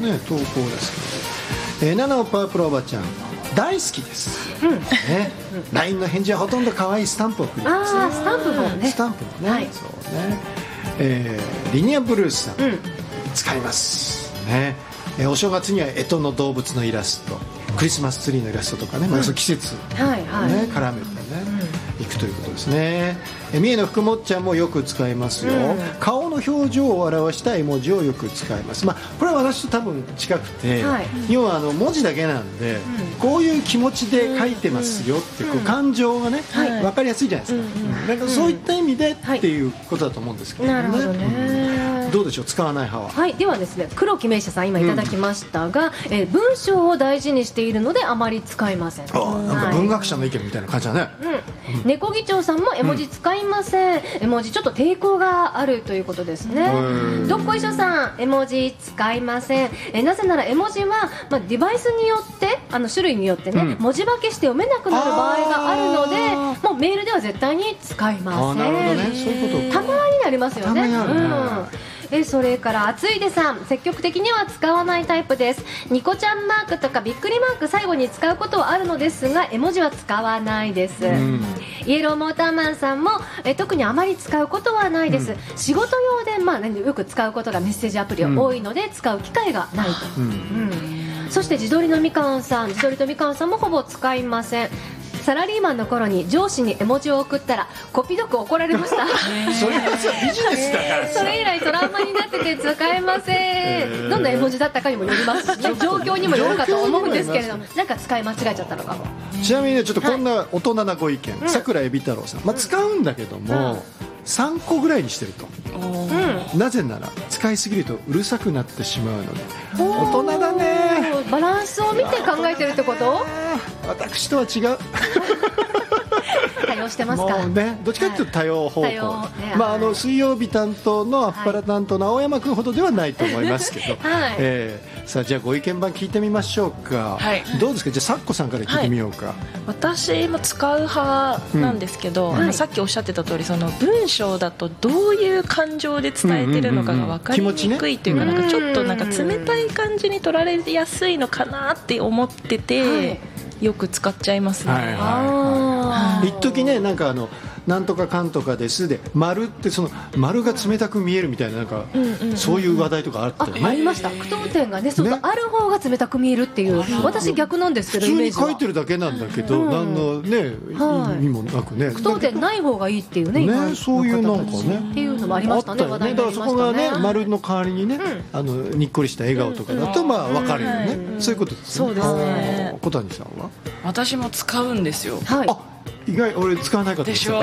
ね投稿ですね。ナナオパワープロおばちゃん大好きです、ね、LINE の返事はほとんど可愛いスタンプを送ります、ね、 スタンプもね、 スタンプもね、はい、そうね、リニアブルースさん、使いますね。お正月には干支の動物のイラスト、クリスマスツリーのイラストとかね、まあ、季節、絡めてね、いくということですね。三重の福もっちゃんもよく使いますよ、顔の表情を表した絵文字をよく使います、まあ、これは私と多分近くて、要は文字だけなんで、こういう気持ちで書いてますよってこう感情がね、分かりやすいじゃないですか、だからそういった意味でっていうことだと思うんですけどね。 なるほどね。 どうでしょう、使わない派は。 はい、ではですね、黒木名車さん今いただきましたが、文章を大事にしているのであまり使いません。 なんか文学者の意見みたいな感じだね。 猫議長さんも絵文字使いません、絵文字ちょっと抵抗があるということですね。どっこいしょさん、絵文字使いません。なぜなら絵文字は、まあ、デバイスによって種類によってね、文字化けして読めなくなる場合があるので、もうメールでは絶対に使いません。 なるほどね、そういうこと。 たまになりますよね。それからあついでさん、積極的には使わないタイプです。ニコちゃんマークとかびっくりマーク最後に使うことはあるのですが、絵文字は使わないです、イエローモーターマンさんも特にあまり使うことはないです、仕事用で、まあね、よく使うことがメッセージアプリは多いので、使う機会がないと、そして自撮りのみかんさん、自撮りとみかんさんもほぼ使いません。サラリーマンの頃に上司に絵文字を送ったらコピドク怒られましたそれはさビジネスだからさ、 それ以来トラウマになってて使えません、どんな絵文字だったかにもよりますし、ね、状況にもよるかと思うんですけれども、なんか使い間違えちゃったのかも。 ちなみにね、ちょっとこんな大人なご意見、桜井美太郎さん、まあ、使うんだけども、3個ぐらいにしてると、なぜなら使いすぎるとうるさくなってしまうので。大人だね。 バランスを見て考えてるってこと？ 私とは違う多用してますか。 もうね、どっちかというと多様方向、まあ、水曜日担当のアッパラ担当の青山君ほどではないと思いますけど、さあじゃあご意見番聞いてみましょうか、どうですか。じゃあさっこさんから聞いてみようか。 私も使う派なんですけど、さっきおっしゃってた通り、その文章だとどういう感情で伝えてるのかが分かりにくいというか、なんかちょっとなんか冷たい感じに取られやすいのかなって思ってて、よく使っちゃいますね。 一時ね、なんかなんとかかんとかですで丸ってその丸が冷たく見えるみたいな、なんかそういう話題とかあったよね。 ありました。句読点がね、そうある方が冷たく見えるっていう、私逆なんですけど、 普通に書いてるだけなんだけど、何のね意味もなくね、 句読点ない方がいいっていうね、 そういうなんかねっていうのもありましたね。話題になりましたね。 だからそこがね、丸の代わりにね、にっこりした笑顔とかだとまあ分かるよね。そういうことですね。 そうですね。 小谷さんは？ 私も使うんですよ。 意外、俺使わないかったでしょ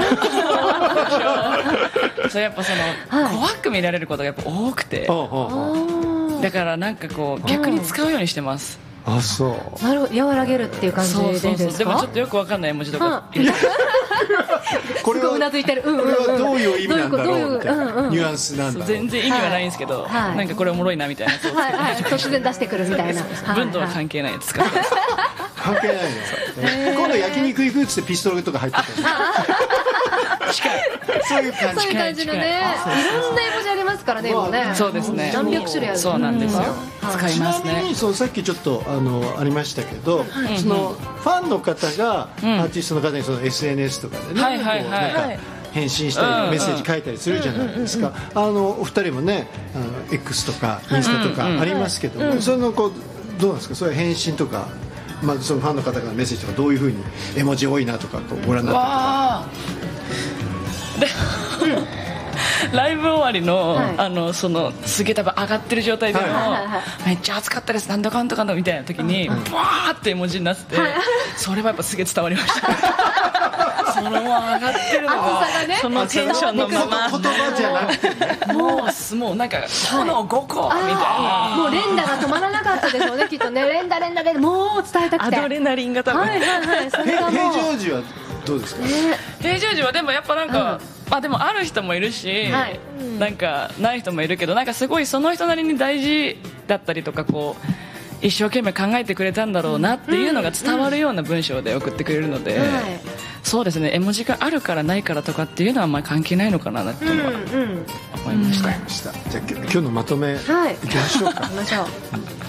それやっぱ怖く見られることがやっぱ多くて、だからなんかこう逆に使うようにしてます。 あ、そう。 なるほど、和らげるっていう感じでですか。 でもちょっとよくわかんない文字とかこれはうなずいてる。 これはどういう意味なんだろうみたいなニュアンスなんだろう。 全然意味はないんですけど、なんかこれおもろいなみたいな、 突然出してくるみたいな。 文とは関係ないやつ使ってます。 関係ないの。今度焼肉行くっつってピストルとか入ってた。近い。そういう感じ。 そういう感じのね。いろんな絵文字ありますからね、今ね。 そうですね。 何百種類ある。 そうなんですよ。使いますね。 ちなみにさっきちょっとありましたけど、そのファンの方がアーティストの方にその SNS とかでね、なんか返信したりメッセージ書いたりするじゃないですか。お二人もね、X とかインスタとかありますけども、そのどうなんですか。そういう返信とか、まずそのファンの方からのメッセージとか、どういうふうに絵文字多いなとかご覧になってライブ終わりの、そのすげえ多分上がってる状態でも、めっちゃ暑かったですなんだかんとかのみたいな時にバーって絵文字になってて、それはやっぱすげえ伝わりましたそのもう上がってるのがそのテンションのまま、 言葉じゃなくてもうなんか炎5個みたいな、 もう連打が止まらなかったでしょうね、きっとね。連打もう伝えたくて、 アドレナリンが多分。 平常時はどうですか。 平常時はでもやっぱなんか、でもある人もいるし、なんかない人もいるけど、なんかすごいその人なりに大事だったりとか、こう一生懸命考えてくれたんだろうなっていうのが伝わるような文章で送ってくれるので、そうですね、絵文字があるからないからとかっていうのはあんまり関係ないのかなっていうのは思いました。 じゃあ今日のまとめいきましょうか。